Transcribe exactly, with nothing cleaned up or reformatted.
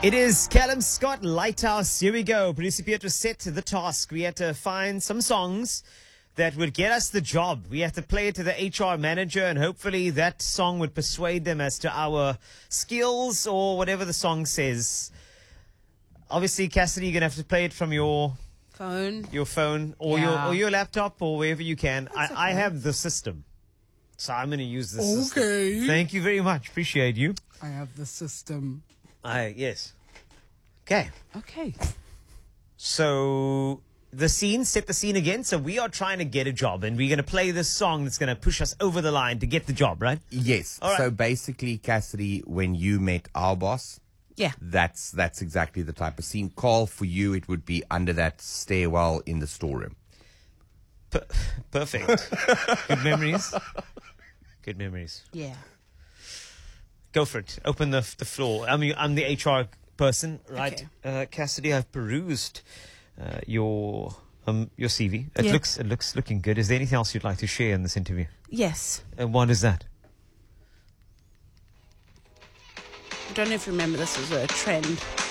It is Callum Scott, Lighthouse. Here we go. Producer Pietro set to the task. We had to find some songs that would get us the job. We had to play it to the H R manager, and hopefully that song would persuade them as to our skills or whatever the song says. Obviously, Cassidy, you're going to have to play it from your phone, your phone or Yeah. your or your laptop or wherever you can. I, okay. I have the system, so I'm going to use the system. Okay. Thank you very much. Appreciate you. I have the system. I yes. Okay. Okay. So the scene, set the scene again. So we are trying to get a job, and we're going to play this song that's going to push us over the line to get the job, right? Yes. All right. So basically, Cassidy, when you met our boss, Yeah. that's that's exactly the type of scene. Call for you, it would be under that stairwell in the storeroom. Per- perfect. Good memories. Good memories. Yeah. Go for it. Open the the floor. I mean, I'm the H R person, right? Okay. Uh, Cassidy, I've perused uh, your um your C V. It Yeah. looks it looks looking good. Is there anything else you'd like to share in this interview? Yes. And what is that? I don't know if you remember, this was a trend